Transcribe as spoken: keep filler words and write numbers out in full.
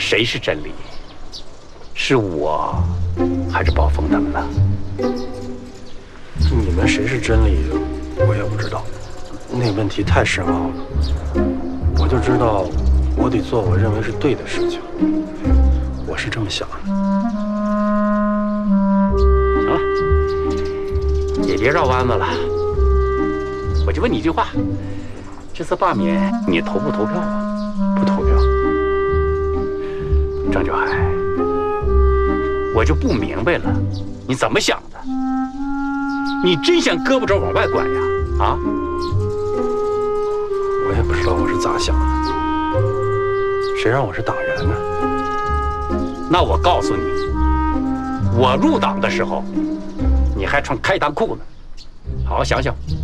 谁是真理？是我，还是暴风他们呢？ 你们谁是真理，我也不知道，那问题太深奥了。我就知道，我得做我认为是对的事情。我是这么想的。 行了，也别绕弯子了。我就问你一句话：这次罢免你投不投票啊？ 不投票。 张九海，我就不明白了，你怎么想的？你真想胳膊肘往外拐呀？啊？ 我也不知道我是咋想的。谁让我是党员呢？ 那我告诉你，我入党的时候，你还穿开裆裤呢。好好想想。